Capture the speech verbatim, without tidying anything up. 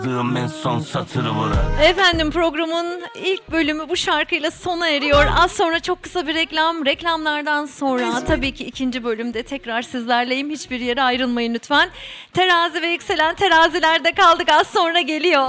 en son satırı bırak. Efendim programın ilk bölümü bu şarkıyla sona eriyor. Az sonra çok kısa bir reklam. Reklamlardan sonra tabii ki ikinci bölümde tekrar sizlerleyim. Hiçbir yere ayrılmayın lütfen. Terazi ve yükselen terazilerde kaldık. Az sonra geliyor.